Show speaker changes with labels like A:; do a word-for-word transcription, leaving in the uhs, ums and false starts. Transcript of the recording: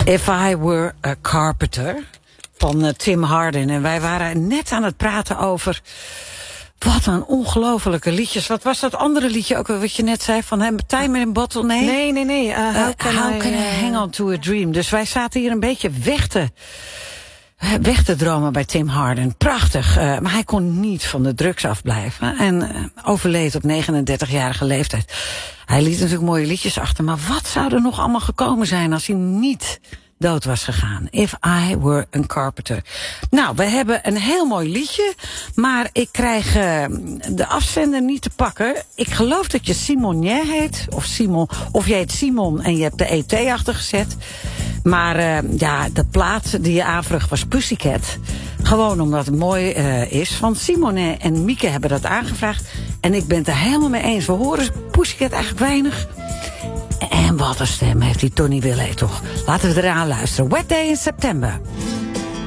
A: If I Were a Carpenter van uh, Tim Hardin. En wij waren net aan het praten over... Wat een ongelofelijke liedjes. Wat was dat andere liedje ook wat je net zei? Van hem, Time in a Bottle? Nee,
B: nee, nee. nee. Uh, how can,
A: uh, how
B: I,
A: can I hang on to a dream? Dus wij zaten hier een beetje weg te, weg te dromen bij Tim Hardin. Prachtig. Uh, maar hij kon niet van de drugs afblijven. En uh, overleed op negenendertigjarige leeftijd. Hij liet natuurlijk mooie liedjes achter. Maar wat zou er nog allemaal gekomen zijn als hij niet... dood was gegaan. If I Were a Carpenter. Nou, we hebben een heel mooi liedje, maar ik krijg uh, de afzender niet te pakken. Ik geloof dat je Simonier heet, of Simon, of je heet Simon en je hebt de E T achter gezet. Maar uh, ja, de plaat die je aanvroeg was Pussycat. Gewoon omdat het mooi uh, is. Want Simone en Mieke hebben dat aangevraagd. En ik ben het er helemaal mee eens. We horen Pussycat eigenlijk weinig. En wat een stem heeft die Tony Willet toch. Laten we eraan luisteren. Wet Day in September.